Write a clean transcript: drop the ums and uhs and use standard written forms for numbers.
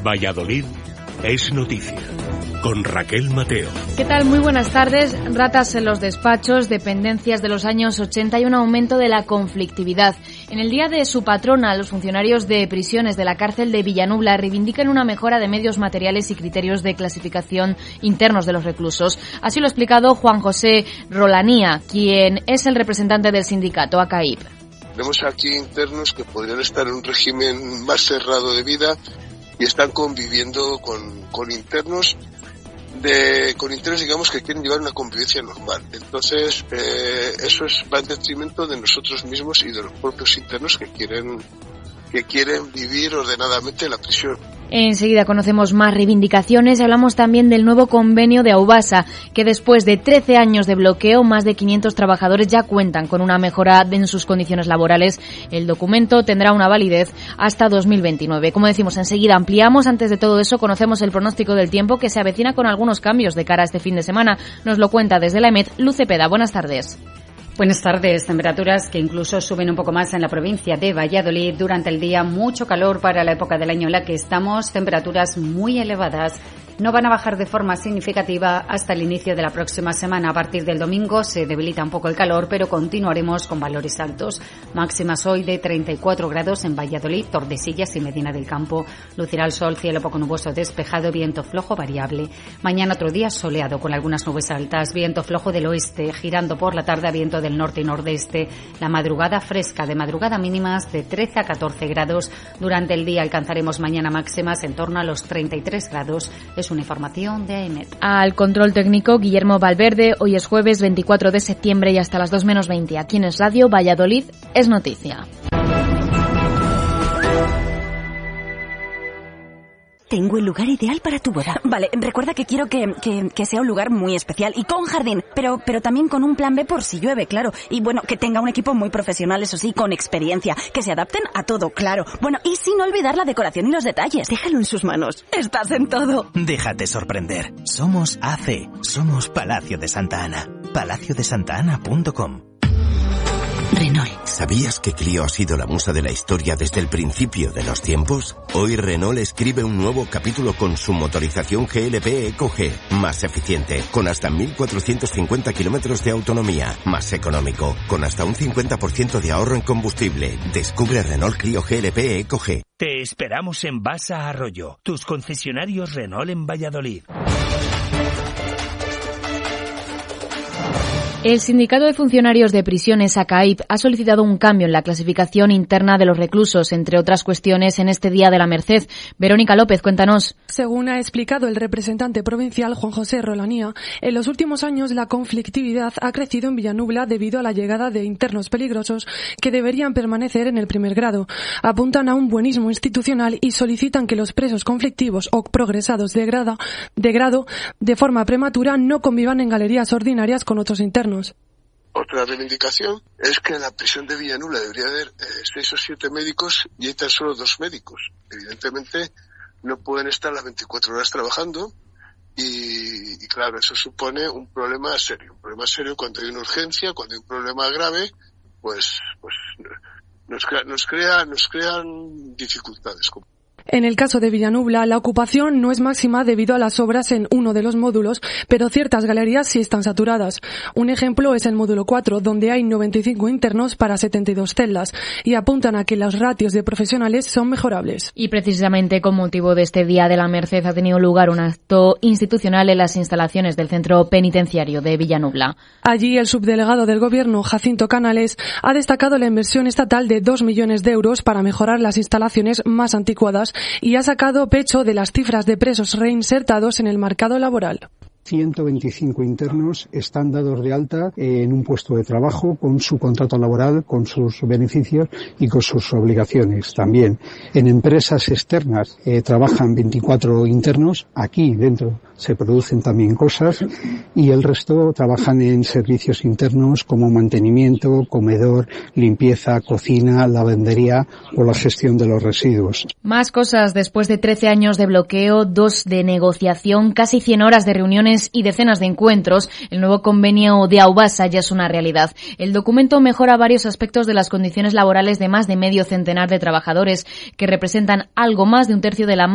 Valladolid es noticia, con Raquel Mateo. ¿Qué tal? Muy buenas tardes. Ratas en los despachos, dependencias de los años 80 y un aumento de la conflictividad. En el día de su patrona, los funcionarios de prisiones de la cárcel de Villanubla reivindican una mejora de medios materiales y criterios de clasificación internos de los reclusos. Así lo ha explicado Juan José Rolanía, quien es el representante del sindicato ACAIP. Tenemos aquí internos que podrían estar en un régimen más cerrado de vida y están conviviendo con internos digamos que quieren llevar una convivencia normal. Entonces eso va en detrimento de nosotros mismos y de los propios internos que quieren vivir ordenadamente en la prisión. Enseguida conocemos más reivindicaciones. Hablamos también del nuevo convenio de Aubasa, que después de 13 años de bloqueo, más de 500 trabajadores ya cuentan con una mejora en sus condiciones laborales. El documento tendrá una validez hasta 2029. Como decimos, enseguida ampliamos. Antes de todo eso, conocemos el pronóstico del tiempo, que se avecina con algunos cambios de cara a este fin de semana. Nos lo cuenta desde la EMET, Luz Cepeda. Buenas tardes. Buenas tardes. Temperaturas que incluso suben un poco más en la provincia de Valladolid. Durante el día, mucho calor para la época del año en la que estamos. Temperaturas muy elevadas. No van a bajar de forma significativa hasta el inicio de la próxima semana. A partir del domingo se debilita un poco el calor, pero continuaremos con valores altos. Máximas hoy de 34 grados en Valladolid, Tordesillas y Medina del Campo. Lucirá el sol, cielo poco nuboso despejado, viento flojo variable. Mañana otro día soleado con algunas nubes altas, viento flojo del oeste, girando por la tarde a viento del norte y nordeste. La madrugada fresca, de madrugada mínimas de 13 a 14 grados. Durante el día alcanzaremos mañana máximas en torno a los 33 grados. Es una información de AEMET. Al control técnico, Guillermo Valverde. Hoy es jueves 24 de septiembre y hasta las 2 menos 20. Aquí en Es Radio, Valladolid es noticia. Tengo el lugar ideal para tu boda. Vale, recuerda que quiero que sea un lugar muy especial y con jardín, pero también con un plan B por si llueve, claro. Y bueno, que tenga un equipo muy profesional, eso sí, con experiencia, que se adapten a todo, claro. Bueno, y sin olvidar la decoración y los detalles. Déjalo en sus manos. Estás en todo. Déjate sorprender. Somos AC. Somos Palacio de Santa Ana. PalacioDeSantaAna.com. Renault. ¿Sabías que Clio ha sido la musa de la historia desde el principio de los tiempos? Hoy Renault escribe un nuevo capítulo con su motorización GLP EcoG, más eficiente, con hasta 1.450 kilómetros de autonomía, más económico, con hasta un 50% de ahorro en combustible. Descubre Renault Clio GLP EcoG. Te esperamos en Basa Arroyo, tus concesionarios Renault en Valladolid. El Sindicato de Funcionarios de Prisiones, ACAIP, ha solicitado un cambio en la clasificación interna de los reclusos, entre otras cuestiones, en este Día de la Merced. Verónica López, cuéntanos. Según ha explicado el representante provincial Juan José Rolanía, en los últimos años la conflictividad ha crecido en Villanubla debido a la llegada de internos peligrosos que deberían permanecer en el primer grado. Apuntan a un buenismo institucional y solicitan que los presos conflictivos o progresados de grado de forma prematura no convivan en galerías ordinarias con otros internos. Otra reivindicación es que en la prisión de Villanubla debería haber 6 o 7 médicos y hay tan solo 2 médicos. Evidentemente no pueden estar las 24 horas trabajando y claro, eso supone un problema serio. Un problema serio cuando hay una urgencia, cuando hay un problema grave, pues nos crean dificultades. En el caso de Villanubla, la ocupación no es máxima debido a las obras en uno de los módulos, pero ciertas galerías sí están saturadas. Un ejemplo es el módulo 4, donde hay 95 internos para 72 celdas, y apuntan a que los ratios de profesionales son mejorables. Y precisamente con motivo de este Día de la Merced ha tenido lugar un acto institucional en las instalaciones del Centro Penitenciario de Villanubla. Allí el subdelegado del Gobierno, Jacinto Canales, ha destacado la inversión estatal de 2 millones de euros para mejorar las instalaciones más anticuadas y ha sacado pecho de las cifras de presos reinsertados en el mercado laboral. 125 internos están dados de alta en un puesto de trabajo con su contrato laboral, con sus beneficios y con sus obligaciones. También en empresas externas trabajan 24 internos. Aquí dentro se producen también cosas y el resto trabajan en servicios internos como mantenimiento, comedor, limpieza, cocina, lavandería o la gestión de los residuos. Más cosas. Después de 13 años de bloqueo, 2 de negociación, casi 100 horas de reuniones y decenas de encuentros, el nuevo convenio de Aubasa ya es una realidad. El documento mejora varios aspectos de las condiciones laborales de más de medio centenar de trabajadores, que representan algo más de un tercio de la